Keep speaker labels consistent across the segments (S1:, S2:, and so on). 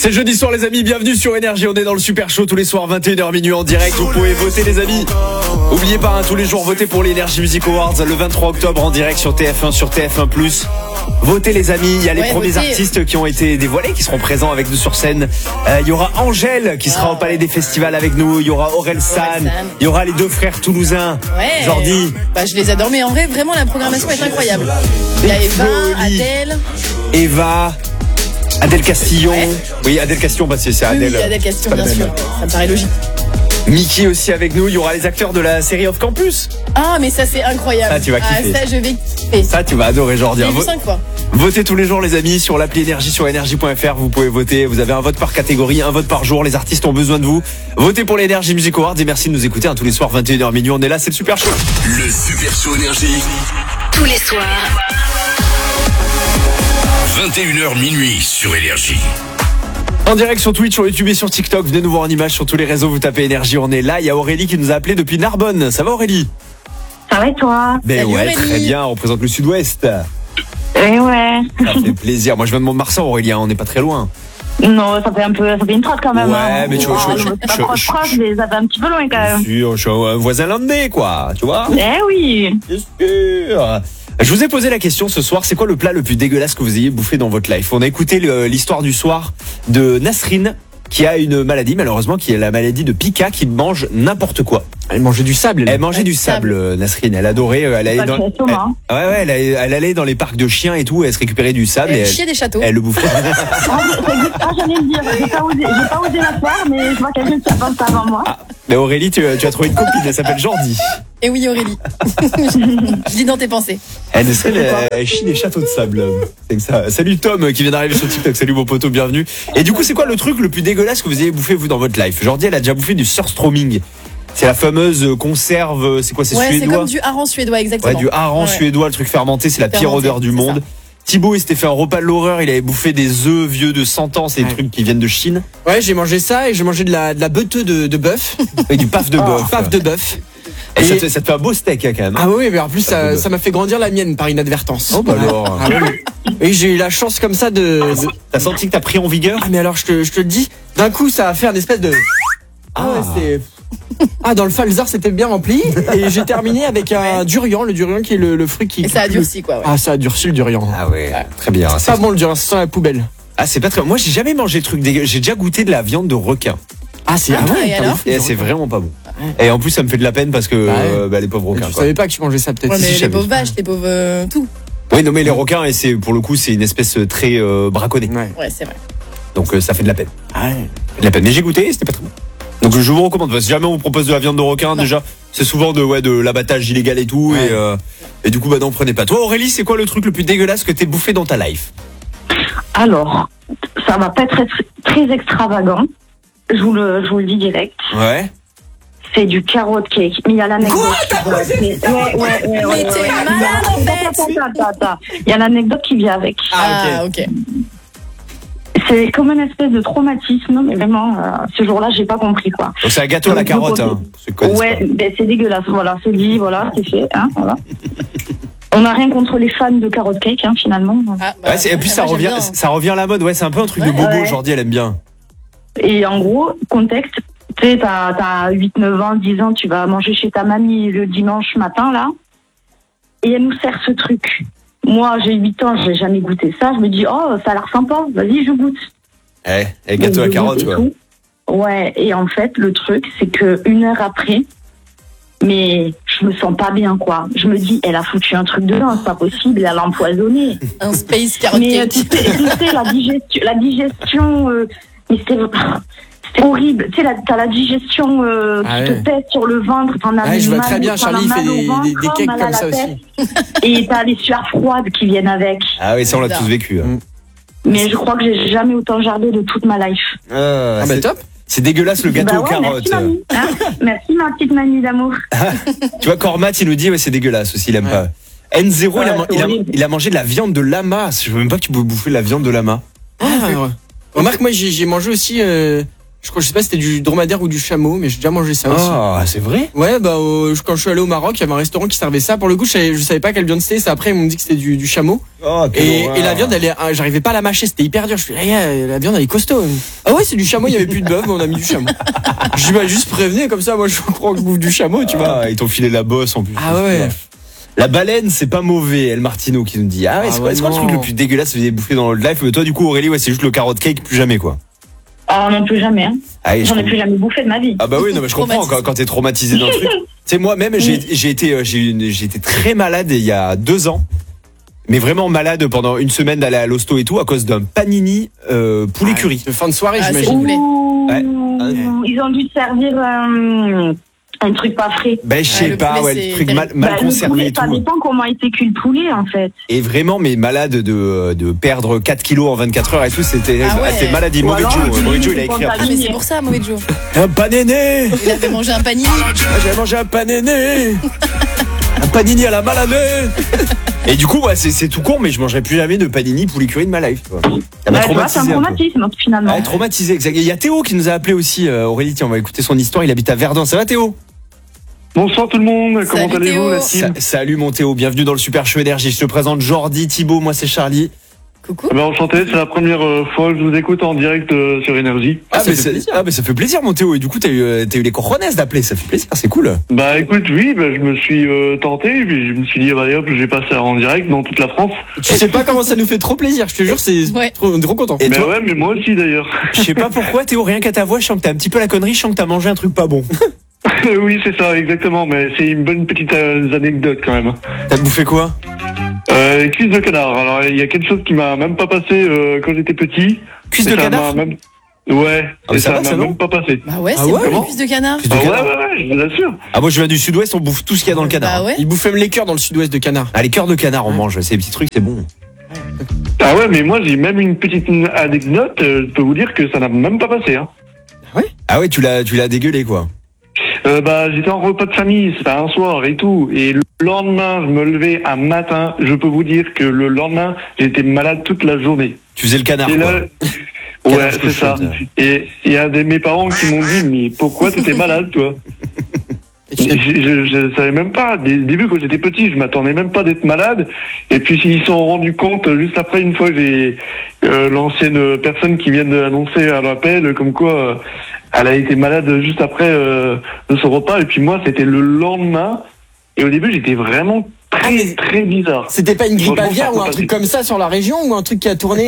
S1: C'est jeudi soir les amis, bienvenue sur Énergie, on est dans le Super Show tous les soirs 21h minuit en direct, vous pouvez voter les amis. N'oubliez pas, tous les jours votez pour les Energy Music Awards le 23 octobre en direct sur TF1, sur TF1+. Votez les amis, il y a les premiers artistes qui ont été dévoilés, qui seront présents avec nous sur scène. Il y aura Angèle qui sera au Palais des Festivals avec nous, il y aura Aurel San, il y aura les deux frères toulousains, Jordi.
S2: Je les adore, mais en vrai vraiment la programmation est incroyable. Il y a
S1: Eva, Adèle Castillon. Oui, Adèle Castillon, c'est Adèle.
S2: Oui, Adèle Castillon, bien sûr. Ça me paraît logique.
S1: Mickey aussi avec nous. Il y aura les acteurs de la série Off Campus.
S2: Ah, mais ça, c'est incroyable.
S1: Ça, tu vas kiffer.
S2: Ça, je vais kiffer.
S1: Ça, tu vas adorer, Jordi.
S2: J'ai vu 5 fois.
S1: Votez tous les jours, les amis, sur l'appli Énergie, sur énergie.fr. Vous pouvez voter. Vous avez un vote par catégorie, un vote par jour. Les artistes ont besoin de vous. Votez pour l'Energy Music Awards et merci de nous écouter tous les soirs, 21h minuit. On est là, c'est le Super Show.
S3: Le Super Show Énergie.
S4: Tous les soirs.
S3: 21h minuit sur Énergie.
S1: En direct sur Twitch, sur YouTube et sur TikTok. Venez nous voir en image sur tous les réseaux. Vous tapez Énergie, on est là. Il y a Aurélie qui nous a appelé depuis Narbonne. Ça va Aurélie?
S5: Ça va et toi?
S1: Ben ouais,
S2: Aurélie.
S1: très bien. On représente le Sud-Ouest.
S5: Eh ouais.
S1: Ça fait plaisir. Moi, je viens de Mont-de-Marsan, Aurélie. On n'est pas très loin.
S5: Non, ça fait une trotte quand même.
S1: Ouais, mais tu vois,
S5: je les avais un petit peu loin quand même.
S1: Bien sûr, je suis un voisin landais, quoi. Tu vois?
S5: Eh oui.
S1: Bien sûr. Je vous ai posé la question ce soir, c'est quoi le plat le plus dégueulasse que vous ayez bouffé dans votre life? On a écouté l'histoire du soir de Nasrine, qui a une maladie, malheureusement, qui est la maladie de Pika, qui mange n'importe quoi.
S6: Elle mangeait du sable.
S1: Elle mangeait du sable, Nasrine. Elle adorait. Elle allait elle allait dans les parcs de chiens et tout. Elle se récupérait du sable.
S2: Elle chiait des châteaux.
S1: Elle le bouffait.
S5: J'allais le dire. J'ai pas osé la faire, mais je vois quelqu'un qui a pensé avant moi.
S1: Mais Aurélie, tu as trouvé une copine. Elle s'appelle Jordi.
S2: Et oui, Aurélie. Je lis dans tes pensées.
S1: Elle chie des châteaux de sable. C'est que ça. Salut Tom qui vient d'arriver sur TikTok. Salut mon poteau, bienvenue. Et du coup, c'est quoi le truc le plus dégueulasse que vous ayez bouffé vous dans votre life? Jordi, elle a déjà bouffé du surströmming. C'est la fameuse conserve, c'est quoi, c'est suédois?
S2: C'est comme du hareng suédois, exactement.
S1: Ouais, du hareng suédois, le truc fermenté, c'est la pire odeur du monde. Thibaut, il s'était fait un repas de l'horreur, il avait bouffé des œufs vieux de 100 ans, c'est des trucs qui viennent de Chine.
S6: Ouais, j'ai mangé ça et j'ai mangé de la beuteux de bœuf.
S1: Et du paf de bœuf.
S6: Paf de bœuf.
S1: Et ça te fait un beau steak, hein, quand même.
S6: Ah oui, mais en plus, ça m'a fait grandir la mienne par inadvertance.
S1: Oh, bah alors.
S6: Et j'ai eu la chance comme ça de...
S1: T'as senti que t'as pris en vigueur?
S6: Ah, mais alors, je te le dis, d'un coup, ça a fait un espèce de... Dans le Falzar, c'était bien rempli. Et j'ai terminé avec un durian, le durian qui est le fruit qui...
S2: Et ça a durci, quoi. Ouais.
S6: Ah, ça a durci le durian.
S1: Ah ouais, très bien.
S6: C'est pas bon le durian, ça sent la poubelle.
S1: Ah, c'est pas très... Moi, j'ai jamais mangé de trucs dégueux. J'ai déjà goûté de la viande de requin.
S6: Ah, c'est
S1: et c'est vraiment pas bon. Et en plus, ça me fait de la peine parce que les pauvres requins.
S6: Je savais pas que tu mangeais ça, peut-être.
S2: Ouais, mais les pauvres vaches, les pauvres tout.
S1: Oui, non, mais les requins, et c'est pour le coup, c'est une espèce très braconnée.
S2: Ouais, c'est vrai.
S1: Donc ça fait de la peine.
S6: Ah ouais.
S1: De la peine. Mais j'ai goûté, c'était pas très bon. Donc je vous recommande. Si jamais on vous propose de la viande de requin, déjà, c'est souvent de l'abattage illégal et tout. Ouais. Et du coup, non, prenez pas. Toi, Aurélie, c'est quoi le truc le plus dégueulasse que t'aies bouffé dans ta life?
S5: Alors, ça va pas être très extravagant. Je vous le dis direct.
S1: Ouais.
S5: C'est du carrot cake. Mais il y a l'anecdote. Ouais.
S2: Mais t'es malade en fait.
S5: Il y a l'anecdote qui vient avec.
S2: Ah, ok.
S5: C'est comme une espèce de traumatisme, mais vraiment, ce jour-là, j'ai pas compris, quoi.
S1: Donc c'est un gâteau à la carotte, hein.
S5: Ouais, c'est dégueulasse. Voilà, c'est dit, voilà, c'est fait, hein, voilà. On n'a rien contre les fans de carrot cake, hein, finalement.
S1: Et puis ça revient à la mode. Ouais, c'est un peu un truc de bobo. Jordi, elle aime bien. Et
S5: en gros, contexte, tu sais, t'as 8, 9 ans, 10 ans, tu vas manger chez ta mamie le dimanche matin, là, et elle nous sert ce truc. Moi, j'ai 8 ans, j'ai jamais goûté ça. Je me dis, oh, ça a l'air sympa, vas-y, je goûte.
S1: Et gâteau à carotte, quoi.
S5: Ouais, et en fait, le truc, c'est que 1 heure après, mais je me sens pas bien, quoi. Je me dis, elle a foutu un truc dedans, c'est pas possible, elle a empoisonné.
S2: Un space carrot cake.
S5: Mais tu sais, la digestion, mais c'était horrible. Tu sais, t'as la digestion qui te pèse sur le ventre, t'en as
S6: je vois très bien, Charlie fait des cakes comme ça aussi.
S5: Et t'as les sueurs froides qui viennent avec.
S1: Ah oui, ça on l'a tous vécu. Hein.
S5: Mais je crois que j'ai jamais autant jardé de toute ma life.
S1: C'est top. C'est dégueulasse le gâteau aux carottes.
S5: Merci, mamie. Merci ma petite mamie d'amour.
S1: Tu vois, Cormat, il nous dit, ouais, c'est dégueulasse aussi, il aime pas. N0, il a mangé de la viande de lama. Je veux même pas que tu peux bouffer de la viande de lama.
S6: Remarque, moi j'ai mangé aussi Je sais pas si c'était du dromadaire ou du chameau, mais j'ai déjà mangé ça aussi.
S1: Ah, c'est vrai?
S6: Ouais, bah quand je suis allé au Maroc, il y avait un restaurant qui servait ça. Pour le coup, je savais pas quelle viande c'était. C'est après ils m'ont dit que c'était du chameau.
S1: Oh,
S6: Et la viande, j'arrivais pas à la mâcher, c'était hyper dur. Je suis la viande elle est costaud. Ah ouais, c'est du chameau, il y avait plus de bœuf, mais on a mis du chameau. Je m'as juste prévenu comme ça, moi je crois que je bouffe du chameau, tu vois.
S1: Ah, ils t'ont filé la bosse en plus.
S6: Ah ouais.
S1: La baleine, c'est pas mauvais, El Martino qui nous dit. Ah ouais, c'est quoi le truc le plus dégueulasse que vous avez bouffé dans le live? Toi, du coup, Aurélie, ouais, c'est juste le carotte cake, plus jamais, quoi.
S5: Ah non, plus jamais. Hein.
S1: Ah,
S5: J'en ai plus jamais bouffé de ma vie.
S1: Ah bah oui, non, mais je comprends quand t'es traumatisé d'un truc. Tu sais, moi-même, j'ai été très malade il y a 2 ans. Mais vraiment malade pendant une semaine d'aller à l'hosto et tout à cause d'un panini poulet curry.
S6: De fin de soirée,
S2: Ah,
S6: j'imagine.
S5: Ouh,
S1: Ouais.
S5: Ils ont dû te servir un truc pas frais.
S1: Ben je sais
S2: le
S1: pas,
S2: poulet,
S1: ouais,
S2: c'est
S1: le truc
S2: terrible.
S1: mal
S5: Le
S1: conservé
S5: poulet,
S1: et
S5: ça
S1: tout.
S5: dépend comment était cuit le poulet en fait.
S1: Et vraiment, mais malade de perdre 4 kilos en 24 heures et tout, c'était
S2: Ah ouais.
S1: c'était maladie.
S5: Ou
S1: Mauvais
S5: alors,
S1: Joe,
S5: tu
S1: Mauvais
S5: dis
S1: Joe, il a
S5: que
S1: écrit
S5: quand
S1: après.
S2: Ah, mais c'est pour ça, mauvais Joe.
S1: Un panini.
S2: Il avait mangé un panini.
S1: J'avais mangé un panini. Un panini à la maladie. Et du coup, ouais, c'est tout con, mais je mangerai plus jamais de panini poulet curry de ma life. Quoi. Ça m'a
S5: Ouais, tu vois, c'est un
S1: traumatisé. Un peu.
S5: traumatisme finalement.
S1: Ouais, traumatisé, exact. Il y a Théo qui nous a appelé aussi, Aurélie, tiens, on va écouter son histoire, il habite à Verdun. Ça va Théo?
S7: Bonsoir tout le monde, comment
S2: Salut,
S7: allez-vous
S2: Théo.
S7: la team?
S1: Salut mon Théo, bienvenue dans le Super Show Énergie. Je te présente Jordi, Thibaut, moi c'est Charlie.
S2: Coucou.
S7: Eh ben, enchanté, c'est la première fois que je vous écoute en direct sur Énergie.
S1: Mais ça fait plaisir mon Théo. Et du coup t'as eu les cojones d'appeler, ça fait plaisir, c'est cool.
S7: Bah écoute, oui, je me suis tenté, puis je me suis dit, bah hop, je vais passer en direct dans toute la France.
S6: Tu sais pas comment ça nous fait trop plaisir, je te jure,
S2: Ouais.
S6: on est trop content.
S1: Et
S7: Mais
S1: toi,
S7: ouais, mais moi aussi d'ailleurs.
S1: je sais pas pourquoi Théo, rien qu'à ta voix, je sens que t'as un petit peu la connerie, je sens que t'as mangé un truc pas bon.
S7: Oui, c'est ça, exactement, mais c'est une bonne petite anecdote quand même.
S1: T'as bouffé quoi?
S7: Cuisse de canard, alors il y a quelque chose qui m'a même pas passé quand j'étais petit.
S1: Cuisse
S7: Et
S1: de
S7: ça
S1: canard?
S7: m'a même... Ouais,
S1: Ah, mais
S7: et
S1: ça
S7: ça
S1: va,
S7: m'a
S1: ça, non
S7: même pas passé.
S2: Bah ouais,
S6: Ah
S2: c'est
S6: ouais,
S2: bon,
S1: bon
S2: les cuisses de canard.
S1: Cuisse de
S7: Ah
S1: canard.
S7: ouais, je vous assure.
S1: Ah moi je viens du sud-ouest, on bouffe tout ce qu'il y a dans le canard.
S2: Bah ouais.
S6: Il bouffe même les cœurs dans le sud-ouest de canard.
S1: Ah les cœurs de canard on mange, ces petits trucs c'est bon.
S7: Ah ouais, mais moi j'ai même une petite anecdote, je peux vous dire que ça n'a même pas passé. Hein.
S1: Ah ouais tu l'as dégueulé quoi.
S7: Bah j'étais en repas de famille, c'était un soir et tout, et le lendemain je me levais un matin, je peux vous dire que le lendemain j'étais malade toute la journée.
S1: Tu faisais le canard
S7: Et
S1: quoi.
S7: là,
S1: Canard
S7: ouais c'est ça.
S1: cochon.
S7: Et il y a des mes parents qui m'ont dit mais pourquoi t'étais malade toi?
S6: Et tu t'es-
S7: Je savais même pas. Dès le début, quand j'étais petit, je m'attendais même pas d'être malade. Et puis ils se sont rendus compte juste après, une fois que j'ai l'ancienne personne qui vient d'annoncer à l'appel, comme quoi elle a été malade juste après de ce repas. Et puis moi, c'était le lendemain. Et au début, j'étais vraiment très bizarre.
S6: C'était pas une grippe
S7: Franchement,
S6: aviaire
S7: ça
S6: ou un
S7: peut
S6: truc
S7: passer.
S6: comme ça sur la région ou un truc qui a tourné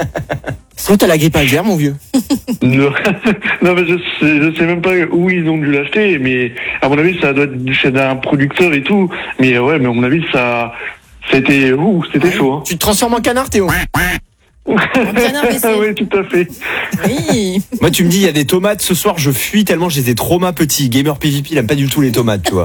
S6: Soit t'as la grippe aviaire, mon vieux.
S7: Non, non, mais je sais même pas où ils ont dû l'acheter, mais à mon avis, ça doit être chez un producteur et tout. Mais ouais, mais à mon avis, c'était chaud. Hein.
S6: Tu te transformes en canard, Théo.
S2: canard WC.
S7: Oui, tout à fait.
S2: Oui.
S1: Moi tu me dis il y a des tomates ce soir, je fuis tellement j'étais trauma petit. Gamer PvP il aime pas du tout les tomates tu vois.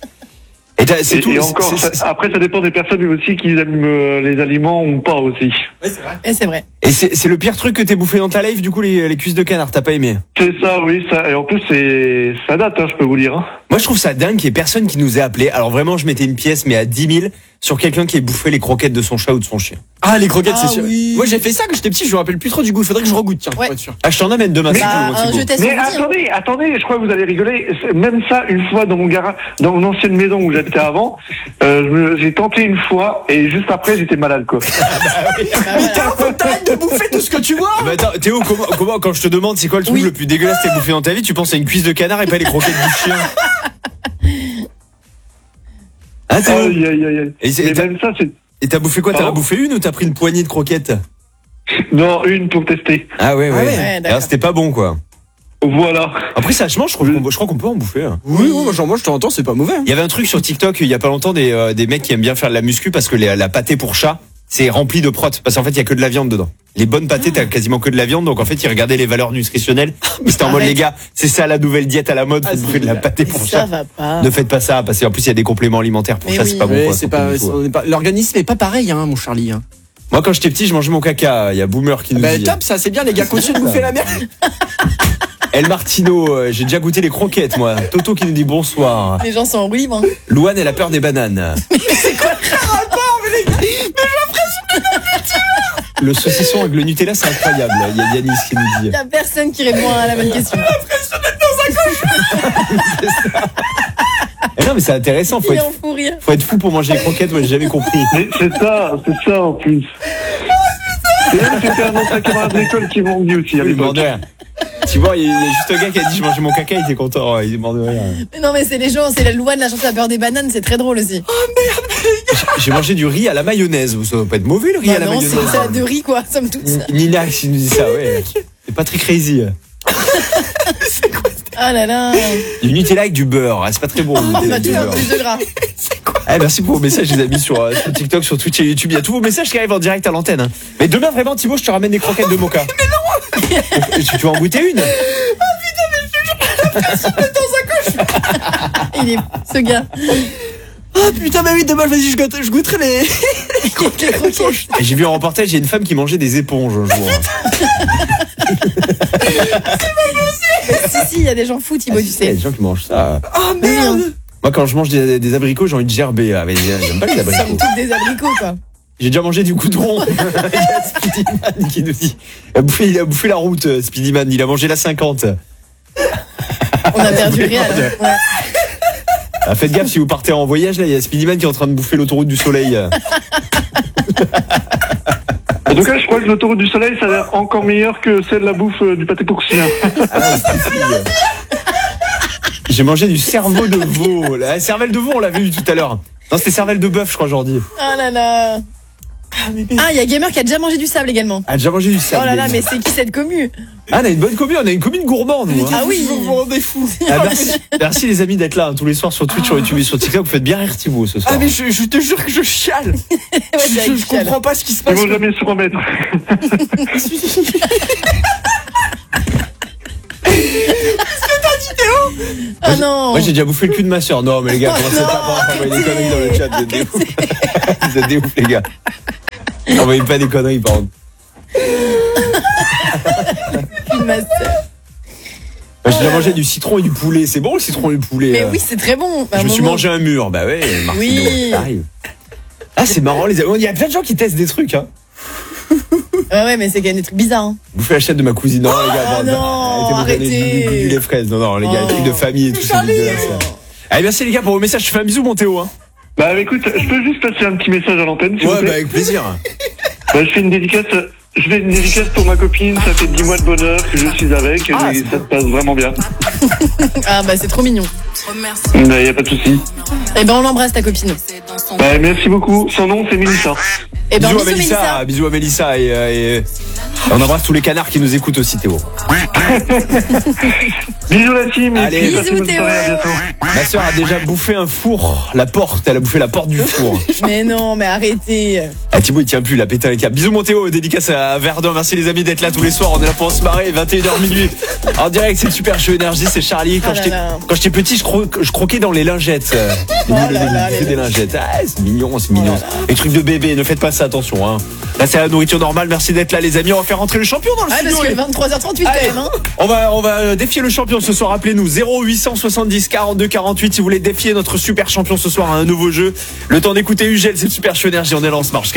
S1: Et c'est tout.
S7: Et encore, après, ça dépend des personnes aussi qui aiment les aliments ou pas aussi.
S2: Et c'est vrai.
S1: Et c'est le pire truc que t'aies bouffé dans ta life, du coup, les cuisses de canard, t'as pas aimé?
S7: C'est ça, oui, ça. Et en plus, ça date, hein, je peux vous dire. Hein.
S1: Moi, je trouve ça dingue qu'il y ait personne qui nous ait appelé. Alors vraiment, je mettais une pièce, mais à 10 000, sur quelqu'un qui ait bouffé les croquettes de son chat ou de son chien.
S6: Ah, les croquettes, c'est sûr.
S2: Oui.
S6: Moi, j'ai fait ça quand j'étais petit, je me rappelle plus trop du goût. Faudrait que je regoute, tiens.
S2: Ouais.
S6: Pour être sûr.
S1: Ah, je t'en amène demain.
S2: Bah,
S1: si tu veux,
S2: un
S1: Thibaut.
S2: jeu test
S7: Mais
S2: on dit, hein.
S7: attendez, je crois que vous allez rigoler. Même ça, une fois dans mon garage, dans mon ancienne maison où j'habitais avant, j'ai tenté une fois et juste après, j'étais malade, quoi.
S6: Faut que t'arrêtes de bouffer tout ce que tu vois.
S1: Mais attends, Théo, comment, quand je te demande c'est quoi le truc
S2: Oui.
S1: le plus dégueulasse que t'as bouffé dans ta vie, tu penses à une cuisse de canard et pas les croquettes du chien? Ah, Théo?
S7: Aïe, aïe, aïe, aïe.
S1: Et c'est-
S7: Mais même ça, c'est...
S1: Et t'as bouffé quoi? T'en as
S7: Pardon
S1: bouffé une ou t'as pris une poignée de croquettes?
S7: Non, une pour tester.
S1: Ah ouais,
S6: Ah
S1: ouais.
S6: ouais,
S2: d'accord.
S1: Alors, c'était pas bon, quoi.
S7: Voilà.
S1: Après, ça je mange, je crois qu'on peut en bouffer. Hein.
S6: Oui, moi j'en mange de temps en temps, c'est pas mauvais.
S1: Il y avait un truc sur TikTok il y a pas longtemps des mecs qui aiment bien faire de la muscu parce que la pâtée pour chat c'est rempli de prot parce qu'en fait il y a que de la viande dedans. Les bonnes pâtées t'as quasiment que de la viande donc en fait ils regardaient les valeurs nutritionnelles. Mais c'était en mode
S2: Arrête.
S1: les gars c'est ça la nouvelle diète à la mode,
S6: Ah,
S1: faut
S6: c'est
S1: bouffer de la
S6: génial.
S1: pâté pour
S2: Ça
S1: chat.
S2: va pas.
S1: Ne faites pas ça parce qu'en plus il y a des compléments alimentaires pour
S2: Mais
S1: ça
S2: oui.
S1: c'est pas bon.
S6: Ouais,
S1: quoi,
S6: c'est
S1: faut
S6: pas,
S1: qu'il faut.
S6: on est pas- l'organisme est pas pareil, hein, mon Charlie. Hein.
S1: Moi quand j'étais petit je mangeais mon caca. Il y a Boomer qui nous
S6: Bah,
S1: dit.
S6: top, ça, c'est bien, les gars, continuez de bouffer la merde.
S1: El Martino, j'ai déjà goûté les croquettes moi. Toto qui nous dit bonsoir.
S2: Les gens sont en roue libre. Hein.
S1: Louane elle a peur des bananes. Le saucisson avec le Nutella, c'est incroyable. Il y a Yanis qui nous dit.
S2: Il y a personne qui répond à la bonne question.
S1: Non, mais c'est intéressant.
S2: Il est en fou rire.
S1: Faut être fou pour manger les croquettes. Moi, j'ai jamais compris.
S7: Mais c'est ça en plus. Et même c'était un ancien camarade d'école qui m'ont dit aussi à
S1: Il est mort
S7: l'époque.
S1: de rire. Tu vois, il y a juste un gars qui a dit je mangeais mon caca, il était content. Il est mort de rire.
S2: Mais non, mais c'est les gens, c'est la loi de la chanson de la beurre des bananes, c'est très drôle aussi.
S1: J'ai mangé du riz à la mayonnaise. Ça doit pas être mauvais le riz à la
S2: non,
S1: mayonnaise.
S2: c'est ça de riz quoi, somme toute.
S1: Nina qui nous dit ça, ouais. C'est pas très crazy.
S2: Ah là là.
S1: Du Nutella avec du beurre. C'est pas très bon. le
S2: On
S1: Nutella
S2: va
S1: avec du
S2: toujours
S1: beurre.
S2: plus de gras.
S1: Merci pour vos messages, les amis, sur TikTok, sur Twitch et YouTube. Il y a tous vos messages qui arrivent en direct à l'antenne. Hein. Mais demain, vraiment, Thibaut, je te ramène des croquettes de Moka. Mais non. Tu vas en goûter une?
S2: Il est ce gars.
S6: Ah putain, mais oui, demain, vas-y, je goûterai les croquettes.
S1: Et j'ai vu en reportage, il y a une femme qui mangeait des éponges un jour.
S2: Si, il y a des gens fous, Thibaut, tu
S1: Il y a
S2: sais.
S1: des gens qui mangent ça.
S6: Ah merde.
S1: Moi, quand je mange des abricots, j'ai envie de gerber. Ah, mais j'aime pas les
S2: Somme
S1: abricots.
S2: toute des abricots quoi.
S1: J'ai déjà mangé du goudron. Il y a Speedyman qui nous dit. Il a bouffé la route, Speedyman. Il a mangé la 50.
S2: On a perdu le réel. Hein. Ouais.
S1: Ah, faites gaffe si vous partez en voyage, là, il y a Speedyman qui est en train de bouffer l'autoroute du soleil.
S7: En tout cas, je crois que l'autoroute du soleil, ça a l'air encore meilleur que celle de la bouffe du pâté porcien.
S1: J'ai mangé du cerveau de veau. La cervelle de veau, on l'avait vu tout à l'heure. Non, c'était cervelle de bœuf, je crois, aujourd'hui.
S2: Ah là là. Ah, il y a Gamer qui a déjà mangé du sable également.
S1: Ah, déjà mangé du
S2: Oh
S1: sable.
S2: là là, mais c'est qui cette commu?
S1: Ah, on a une bonne commune, on a une commune gourmande, nous. Hein.
S2: Ah oui.
S6: Vous vous rendez fou.
S1: Ah, merci les amis d'être là hein, tous les soirs sur Twitch, sur YouTube et sur TikTok. Vous faites bien rire Thibaut ce soir.
S6: Ah mais je te jure que je chiale.
S2: Ouais, c'est
S6: Je comprends pas ce qui se
S7: Ils
S6: passe.
S7: vont jamais se remettre.
S2: Ah non.
S1: Moi j'ai déjà bouffé le cul de ma soeur. Non mais les gars, commencez pas à envoyer des conneries dans le chat. Vous êtes des ouf. Vous êtes des ouf les gars. Envoyez pas des conneries par contre.
S2: Ma sœur.
S1: Moi, j'ai déjà mangé du citron et du poulet. C'est bon le citron et le poulet.
S2: Mais oui, c'est très bon.
S1: Je me suis mangé un mur. Bah ouais, Martino,
S2: Oui.
S1: ça arrive. Ah c'est marrant les amis. Il y a plein de gens qui testent des trucs hein.
S2: Ouais, mais c'est quand même des trucs bizarres. Hein.
S1: Bouffer la chatte de ma cousine. Non les gars,
S2: non, arrêtez.
S1: Du lait fraise. Non les gars, les trucs de famille et tout ça. Allez merci les gars pour vos messages. Je fais un bisou mon Théo hein.
S7: Bah écoute, je peux juste passer un petit message à l'antenne, s'il vous
S1: Ouais
S7: plaît.
S1: bah avec plaisir.
S7: Bah, je fais une dédicace pour ma copine, ça fait 10 mois de bonheur que je suis avec, et ça se passe vraiment bien.
S2: Ah bah c'est trop mignon.
S7: Bah, y a pas de souci.
S2: Eh ben on l'embrasse ta copine.
S7: Bah, merci beaucoup. Son nom c'est Mélissa.
S2: Eh ben
S1: Bisous à
S2: bisous
S1: Mélissa,
S2: Mélissa.
S1: bisous à Mélissa et on embrasse tous les canards qui nous écoutent aussi Théo.
S7: Bisous la team.
S1: Allez,
S7: et puis, passez
S2: bisous,
S7: bonne soirée, à
S2: Théo.
S7: bientôt.
S1: Ma soeur a déjà bouffé un four, la porte, elle a bouffé la porte du four.
S2: Mais non, mais arrêtez.
S1: Ah Thibaut il tient plus, il a pété un câble. Bisous mon Théo, dédicace à Verdun, merci les amis d'être là tous les soirs, on est là pour se marrer, 21h minuit. En direct c'est le Super Show Énergie, c'est Charlie. Quand
S2: Ah là là.
S1: j'étais petit je croquais dans les lingettes. C'est des lingettes. Ah c'est mignon, c'est mignon. Les trucs de bébé, ne faites pas ça, attention hein. Là c'est la nourriture normale, merci d'être là les amis, on va faire rentrer le champion dans le
S2: Ah
S1: studio.
S2: parce que 23h38 quand
S1: Allez.
S2: même hein.
S1: On va défier le champion ce soir. Appelez-nous 0870 42 48 si vous voulez défier notre super champion ce soir à un nouveau jeu. Le temps d'écouter Ugel, c'est le Super Show Énergie. On est là, on se marche.